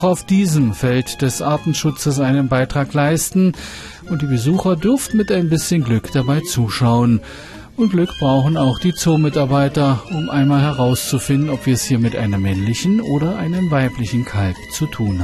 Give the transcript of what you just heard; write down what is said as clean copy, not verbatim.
auf diesem Feld des Artenschutzes einen Beitrag leisten und die Besucher dürften mit ein bisschen Glück dabei zuschauen. Und Glück brauchen auch die Zoomitarbeiter, um einmal herauszufinden, ob wir es hier mit einem männlichen oder einem weiblichen Kalb zu tun haben.